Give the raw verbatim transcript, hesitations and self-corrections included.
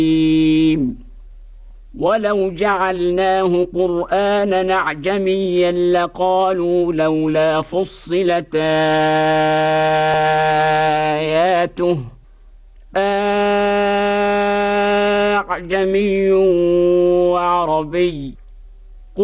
ولو جعلناه قرآنا أعجميا لقالوا لولا فصلت آياته أعجمي وعربي